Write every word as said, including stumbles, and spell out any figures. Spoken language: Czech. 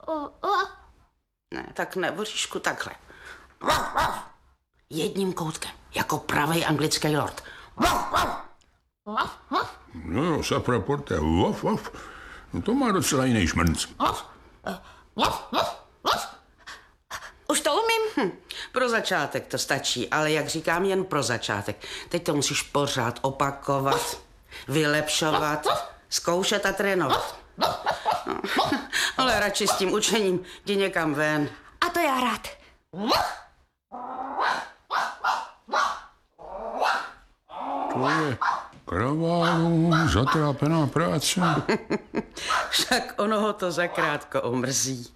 Ne, tak ne, Boříšku, takhle. Jedním koutkem, jako pravej anglický lord. No jo, sapraporte, vof, vof. No to má docela jiný šmrnc. Už to umím? Hm, pro začátek to stačí, ale jak říkám, jen pro začátek. Teď to musíš pořád opakovat, vylepšovat, zkoušet a trénovat. No, ale radši s tím učením jdi někam ven. A to já rád. To je kraválů zatrápená práce. Však ono ho to zakrátko omrzí.